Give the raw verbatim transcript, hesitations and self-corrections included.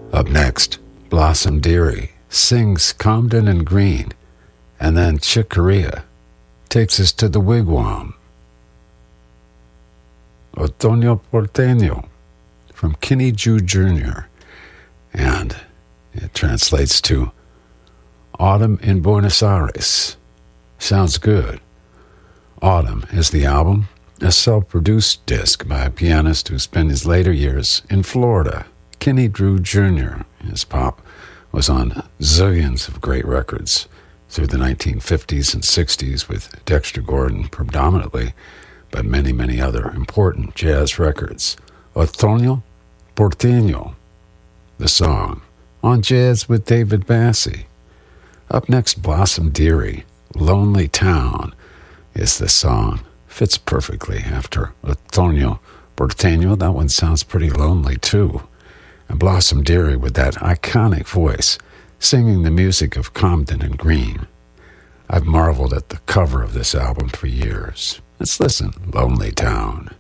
Up next, Blossom Dearie sings Comden and Green, and then Chick Corea takes us to the Wigwam. Otoño Porteño from Kenny Drew Junior, and it translates to Autumn in Buenos Aires. Sounds good. Autumn is the album, a self-produced disc by a pianist who spent his later years in Florida. Kenny Drew Junior His pop was on zillions of great records through the nineteen fifties and sixties with Dexter Gordon predominantly, but many, many other important jazz records. Otoño Porteño, the song, on Jazz with David Bassie. Up next, Blossom Dearie, Lonely Town, is the song. Fits perfectly after Otoño Porteño. That one sounds pretty lonely, too. And Blossom Dearie with that iconic voice, singing the music of Comden and Green. I've marveled at the cover of this album for years. Let's listen. Lonely Town.